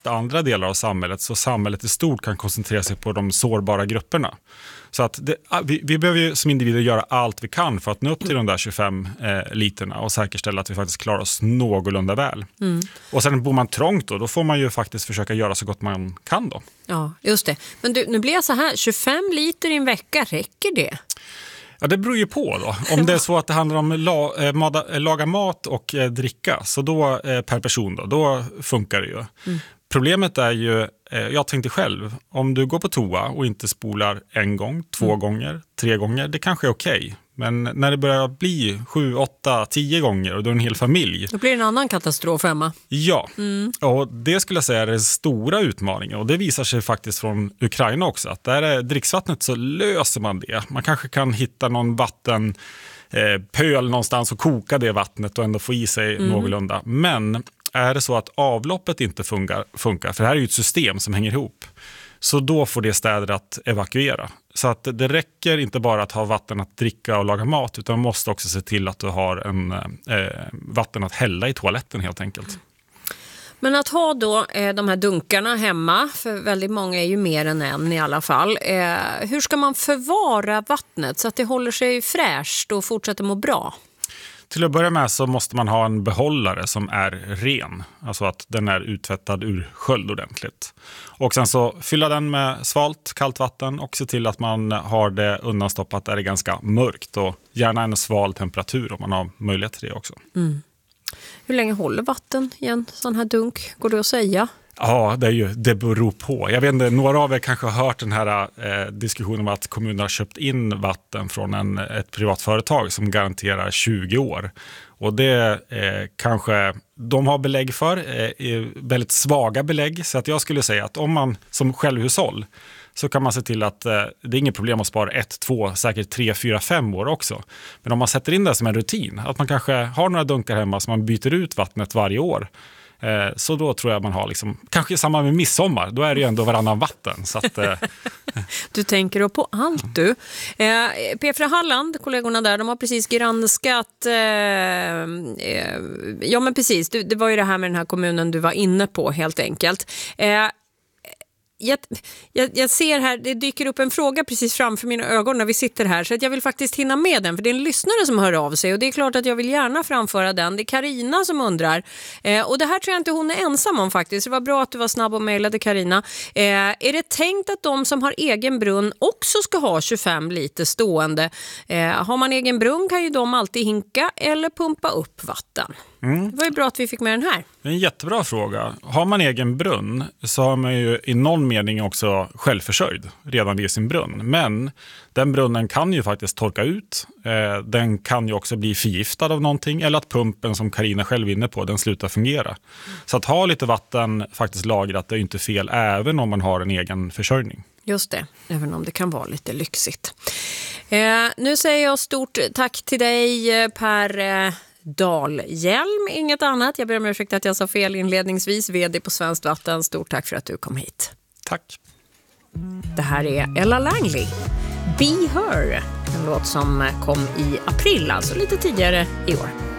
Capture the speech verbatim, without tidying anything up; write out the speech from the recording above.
andra delar av samhället, så samhället i stort kan koncentrera sig på de sårbara grupperna. Så att det, vi, vi behöver ju som individer göra allt vi kan för att nå upp till de där tjugofem eh, literna och säkerställa att vi faktiskt klarar oss någorlunda väl. Mm. Och sen bor man trångt då, då får man ju faktiskt försöka göra så gott man kan då. Ja, just det. Men du, nu blir jag så här, tjugofem liter i en vecka, räcker det? Ja, det beror ju på då. Om det är så att det handlar om la, eh, mada, laga mat och eh, dricka, så då eh, per person då, då funkar det ju. Mm. Problemet är ju, eh, jag tänkte själv, om du går på toa och inte spolar en gång, två mm. gånger, tre gånger, det kanske är okej. Okay. Men när det börjar bli sju, åtta, tio gånger och då är en hel familj. Då blir det en annan katastrof hemma. Ja, mm. och det skulle jag säga är den stora utmaningen. Och det visar sig faktiskt från Ukraina också. Att där är dricksvattnet så löser man det. Man kanske kan hitta någon vatten eh, pöl någonstans och koka det vattnet och ändå få i sig mm. någorlunda. Men är det så att avloppet inte funkar, funkar, för det här är ju ett system som hänger ihop, så då får det städer att evakuera. Så att det räcker inte bara att ha vatten att dricka och laga mat, utan man måste också se till att du har en, eh, vatten att hälla i toaletten helt enkelt. Men att ha då eh, de här dunkarna hemma, för väldigt många är ju mer än en i alla fall. Eh, hur ska man förvara vattnet så att det håller sig fräscht och fortsätter må bra? Till att börja med så måste man ha en behållare som är ren. Alltså att den är uttvättad ur sköld ordentligt. Och sen så fylla den med svalt, kallt vatten och se till att man har det undanstoppat där det är ganska mörkt. Och gärna en sval temperatur om man har möjlighet till det också. Mm. Hur länge håller vatten i en sån här dunk? Går det att säga? Ja, det, är ju, det beror på. Jag vet inte, några av er kanske har hört den här eh, diskussionen om att kommuner har köpt in vatten från en, ett privat företag som garanterar tjugo år. Och det eh, kanske de har belägg för, eh, väldigt svaga belägg. Så att jag skulle säga att om man som självhushåll så kan man se till att eh, det är inget problem att spara ett, två, säkert tre, fyra, fem år också. Men om man sätter in det som en rutin, att man kanske har några dunkar hemma som man byter ut vattnet varje år. Så då tror jag man har liksom, kanske samma med midsommar, då är det ju ändå varannan vatten. Så att, eh. Du tänker på allt du. Eh, P fyra Halland, kollegorna där, de har precis granskat, eh, eh, ja men precis, det, det var ju det här med den här kommunen du var inne på helt enkelt. Eh, Jag, jag, jag ser här, det dyker upp en fråga precis framför mina ögon när vi sitter här, så att jag vill faktiskt hinna med den, för det är en lyssnare som hör av sig och det är klart att jag vill gärna framföra den. Det är Karina som undrar, eh, och det här tror jag inte hon är ensam om faktiskt. Det var bra att du var snabb och mejlade, Karina. Eh, är det tänkt att de som har egen brunn också ska ha tjugofem liter stående? Eh, har man egen brunn kan ju de alltid hinka eller pumpa upp vatten. Mm. Det var ju bra att vi fick med den här. Det är en jättebra fråga. Har man egen brunn så har man ju i någon mening också självförsörjd redan vid sin brunn. Men den brunnen kan ju faktiskt torka ut. Eh, den kan ju också bli förgiftad av någonting. Eller att pumpen som Karina själv är inne på, den slutar fungera. Mm. Så att ha lite vatten faktiskt lagrat, det är inte fel även om man har en egen försörjning. Just det, även om det kan vara lite lyxigt. Eh, nu säger jag stort tack till dig, Per eh, Dahlhjelm, inget annat. Jag ber om ursäkt att jag sa fel inledningsvis. Vd på Svenskt Vatten, stort tack för att du kom hit. Tack. Det här är Ella Langley, Be Her, en låt som kom i april, alltså lite tidigare i år.